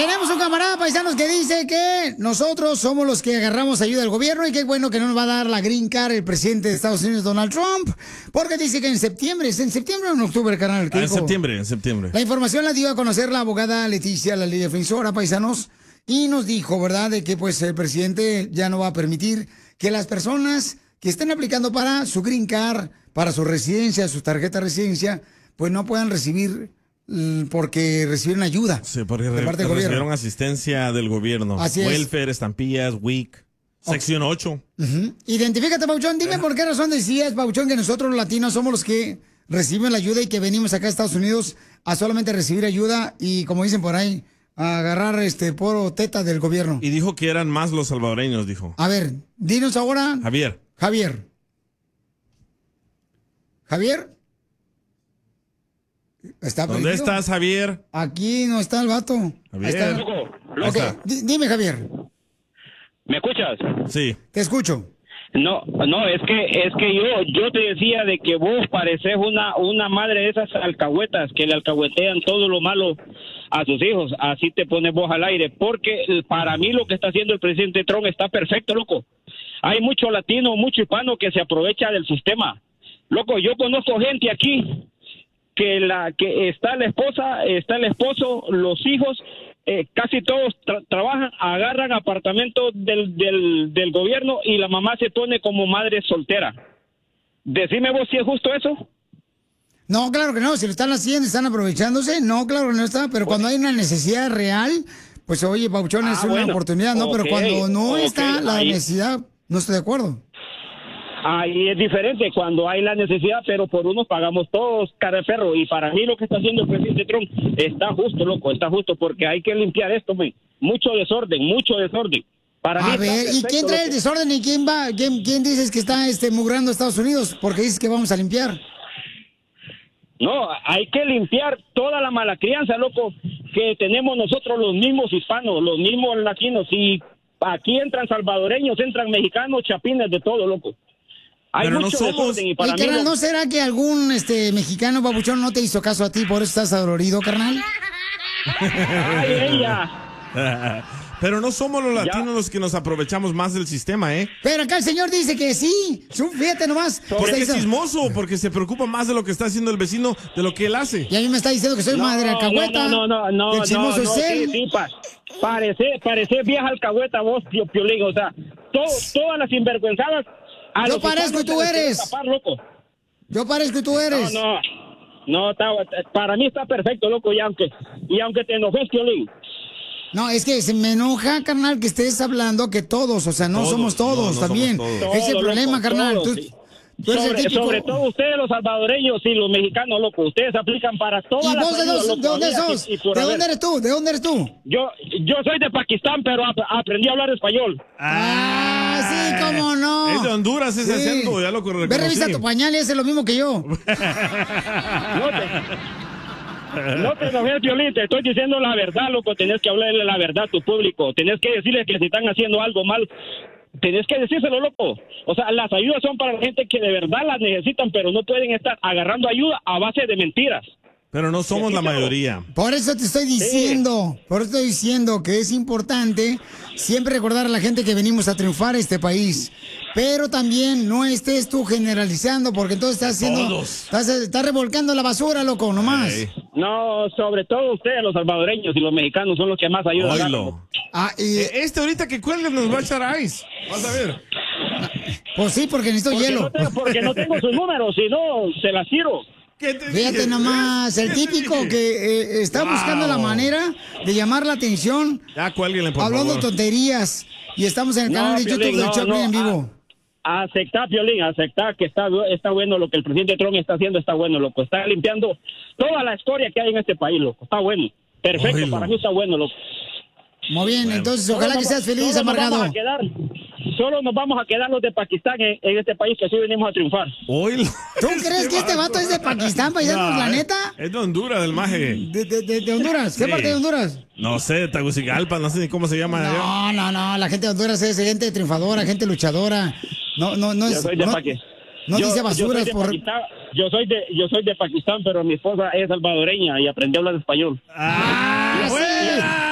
Tenemos un camarada paisanos que dice que nosotros somos los que agarramos ayuda del gobierno y qué bueno que no nos va a dar la green card el presidente de Estados Unidos, Donald Trump, porque dice que en septiembre, ¿es en septiembre o en octubre, carnal? En septiembre, en septiembre. La información la dio a conocer la abogada Leticia, la ley defensora, paisanos, y nos dijo, ¿verdad?, de que pues el presidente ya no va a permitir que las personas que estén aplicando para su green card, para su residencia, su tarjeta de residencia, pues no puedan recibir porque recibieron ayuda. Sí, porque de parte del recibieron gobierno. asistencia del gobierno. Así es. Welfare, estampillas, WIC, sección 8. Identifícate, Pauchón. Dime por qué razón decías, Pauchón, que nosotros los latinos somos los que reciben la ayuda y que venimos acá a Estados Unidos a solamente recibir ayuda y, como dicen por ahí, a agarrar poro teta del gobierno. Y dijo que eran más los salvadoreños, dijo. A ver, dinos ahora. Javier. Javier. ¿Está ¿Dónde perdido? estás, Javier? Aquí no está el vato. Javier. Ahí está. Ahí Ok, está. dime, Javier. ¿Me escuchas? Sí. Te escucho. No, es que yo te decía de que vos pareces una madre de esas alcahuetas que le alcahuetean todo lo malo a sus hijos. Así te pones vos al aire, porque para mí lo que está haciendo el presidente Trump está perfecto, loco. Hay mucho latino, mucho hispano que se aprovecha del sistema. Loco, yo conozco gente aquí que está la esposa, está el esposo, los hijos, casi todos trabajan, agarran apartamentos del gobierno y la mamá se pone como madre soltera. Decime vos si es justo eso. No, claro que no. Si lo están haciendo, están aprovechándose. No, claro que no está. Pero cuando hay una necesidad real, pues oye, Pauchón, es una oportunidad, ¿no? Pero cuando no está la necesidad, no estoy de acuerdo. Ahí es diferente cuando hay la necesidad, pero por unos pagamos todos, cara de perro. Y para mí lo que está haciendo el presidente Trump está justo, loco, está justo, porque hay que limpiar esto, man. Mucho desorden. Para mí A ver, ¿y quién trae el desorden y quién va? ¿Quién dices que está mugrando a Estados Unidos? Porque dices que vamos a limpiar. No, hay que limpiar toda la mala crianza, loco, que tenemos nosotros los mismos hispanos, los mismos latinos. Y aquí entran salvadoreños, entran mexicanos, chapines, de todo, loco. Hay Pero mucho desorden y para mí... carnal, ¿no será que algún mexicano babuchón no te hizo caso a ti, por eso estás adolorido, carnal? Ay, ella. Pero no somos los latinos los que nos aprovechamos más del sistema, ¿eh? Pero acá el señor dice que sí. Fíjate nomás. Porque es chismoso, porque se preocupa más de lo que está haciendo el vecino de lo que él hace. Y a mí me está diciendo que soy madre alcahueta. No. El chismoso es él. Sí, parece vieja alcahueta vos, Piolín. O sea, todas las sinvergüenzadas... Yo parezco y tú eres. Tapar, loco. Yo parezco y tú eres. No, para mí está perfecto, loco, y aunque te enojes, Piolín. No, es que se me enoja, carnal, que estés hablando que todos, o sea, no somos todos también. Es el problema, carnal. Tú eres el típico... Sobre todo ustedes, los salvadoreños y los mexicanos, loco. Ustedes aplican para todas las... ¿Y vos de dónde sos? ¿De dónde eres tú? ¿De dónde eres tú? Yo soy de Pakistán, pero aprendí a hablar español. Sí, cómo no. Es de Honduras ese acento, ya lo reconocí. Ve, revisa tu pañal y es lo mismo que yo. No te enojes, Piolín, te estoy diciendo la verdad, loco. Tenés que hablarle la verdad a tu público. Tenés que decirles que si están haciendo algo mal, tenés que decírselo, loco. O sea, las ayudas son para la gente que de verdad las necesitan, pero no pueden estar agarrando ayuda a base de mentiras. Pero no somos la mayoría. Por eso te estoy diciendo, que es importante siempre recordar a la gente que venimos a triunfar este país. Pero también no estés tú generalizando, porque entonces estás haciendo, estás revolcando la basura, loco, nomás. No, sobre todo ustedes, los salvadoreños y los mexicanos, son los que más ayudan. Ahorita que cuelgue nos va a echar ice. Vas a ver. Pues sí, porque necesito hielo. Porque no tengo sus números, si no, se las tiro. Fíjate nomás, el típico que está buscando la manera de llamar la atención. Ya, cuélguenle, por hablando favor. tonterías. Y estamos en el canal de YouTube del Choplin en vivo. Aceptar, Piolín, aceptar que está bueno lo que el presidente Trump está haciendo, está bueno, loco. Está limpiando toda la historia que hay en este país, loco. Está bueno. Perfecto, para mí está bueno, loco. Muy bien, entonces ojalá que seas feliz, amargado. Solo nos vamos a quedar los de Pakistán en este país, que así venimos a triunfar. ¿Tú crees que este vato es de Pakistán, paisanos, la neta? Es de Honduras, del maje. ¿De Honduras? ¿Qué parte de Honduras? No sé, de Tegucigalpa, no sé cómo se llama. No, la gente de Honduras es gente triunfadora, gente luchadora. No es... Yo soy de Pakistán. No dice basuras por... Yo soy de Pakistán, pero mi esposa es salvadoreña y aprendió a hablar español. ¡Ah, sí!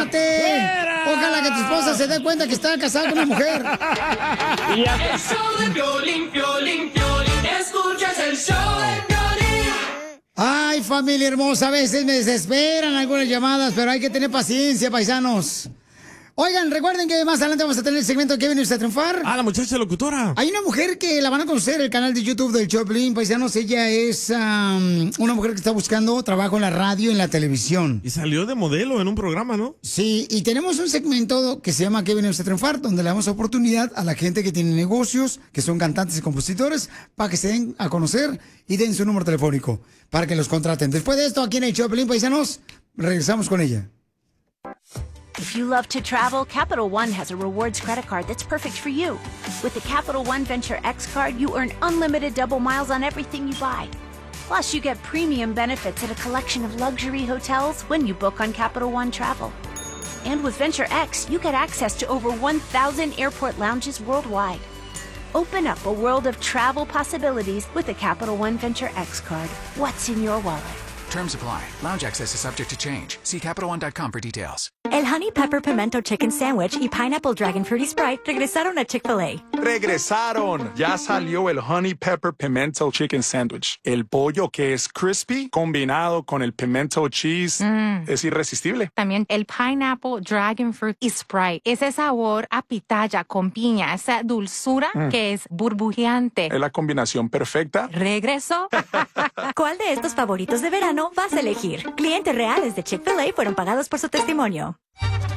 ¡Cállate! Ojalá que tu esposa se dé cuenta que está casada con una mujer. El show de Piolín, Piolín, Piolín. Escuchas el show de Piolín. Ay, familia hermosa, a veces me desesperan algunas llamadas, pero hay que tener paciencia, paisanos. Oigan, recuerden que más adelante vamos a tener el segmento que viene usted a triunfar. Ah, la muchacha locutora. Hay una mujer que la van a conocer en el canal de YouTube del Choplin, paisanos. Ella es una mujer que está buscando trabajo en la radio y en la televisión. Y salió de modelo en un programa, ¿no? Sí, y tenemos un segmento que se llama ¿Qué viene usted a triunfar? Donde le damos oportunidad a la gente que tiene negocios, que son cantantes y compositores, para que se den a conocer y den su número telefónico para que los contraten. Después de esto, aquí en el Choplin, paisanos, regresamos con ella. If you love to travel, Capital One has a rewards credit card that's perfect for you. With the Capital One Venture X card, you earn unlimited double miles on everything you buy. Plus, you get premium benefits at a collection of luxury hotels when you book on Capital One Travel. And with Venture X, you get access to over 1,000 airport lounges worldwide. Open up a world of travel possibilities with the Capital One Venture X card. What's in your wallet? Terms apply. Lounge access is subject to change. See CapitalOne.com for details. El Honey Pepper Pimento Chicken Sandwich y Pineapple Dragon Fruity Sprite regresaron a Chick-fil-A. ¡Regresaron! Ya salió el Honey Pepper Pimento Chicken Sandwich. El pollo que es crispy combinado con el pimento cheese es irresistible. También el Pineapple Dragon Fruit y Sprite. Ese sabor a pitaya con piña, esa dulzura que es burbujeante. Es la combinación perfecta. ¿Regreso? ¿Cuál de estos favoritos de verano vas a elegir? Clientes reales de Chick-fil-A fueron pagados por su testimonio.